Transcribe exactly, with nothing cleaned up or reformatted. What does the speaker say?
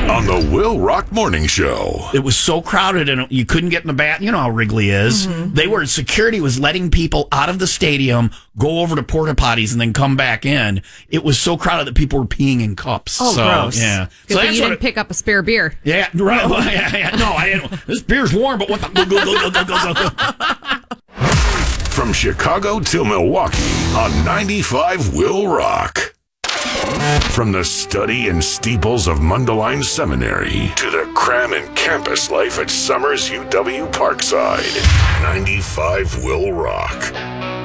on the Will Rock Morning Show. It was so crowded and you couldn't get in the bat. You know how Wrigley is. Mm-hmm. They were, security was letting people out of the stadium, go over to porta potties, and then come back in. It was so crowded that people were peeing in cups. Oh, so, gross. Yeah. Good so thing you didn't it, pick up a spare beer. Yeah, right. Well, yeah, yeah. No, I didn't. This beer's warm, but what the... Go, go, go, go, go, go, go. From Chicago to Milwaukee on ninety-five Will Rock. From the study and steeples of Mundelein Seminary to the cram and campus life at Summers U W Parkside, ninety-five Will Rock.